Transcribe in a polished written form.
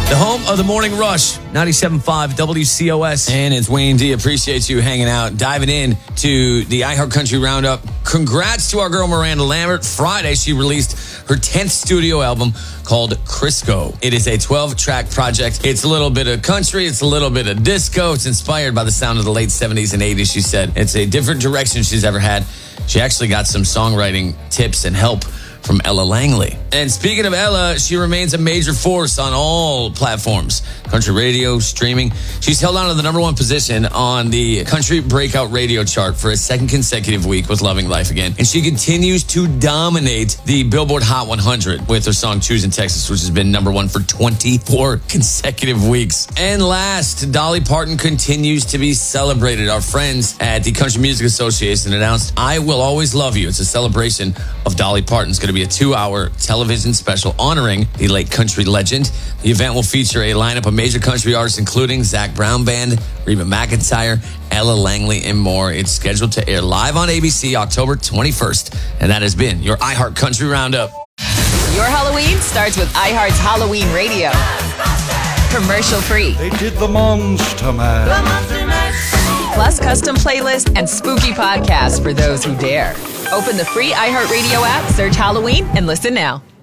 The home of the Morning Rush, 97.5 WCOS. And it's Wayne D. Appreciate you hanging out, diving in to the iHeart Country Roundup. Congrats to our girl Miranda Lambert. Friday, she released her 10th studio album called Crisco. It is a 12-track project. It's a little bit of country. It's a little bit of disco. It's inspired by the sound of the late 70s and 80s, she said. It's a different direction she's ever had. She actually got some songwriting tips and help from Ella Langley. And speaking of Ella, she remains a major force on all platforms. Country radio, streaming. She's held on to the number one position on the Country Breakout Radio chart for a second consecutive week with Loving Life Again. And she continues to dominate the Billboard Hot 100 with her song Choosing Texas, which has been number one for 24 consecutive weeks. And last, Dolly Parton continues to be celebrated. Our friends at the Country Music Association announced I Will Always Love You. It's a celebration of Dolly Parton. It's going to be a 2-hour television special honoring the late country legend. The event will feature a lineup of major country artists, including Zac Brown Band, Reba McEntire, Ella Langley, and more. It's scheduled to air live on ABC October 21st. And that has been your iHeart Country Roundup. Your Halloween starts with iHeart's Halloween Radio. Commercial free. They did the Monster Mash. Plus custom playlists and spooky podcasts for those who dare. Open the free iHeartRadio app, search Halloween, and listen now.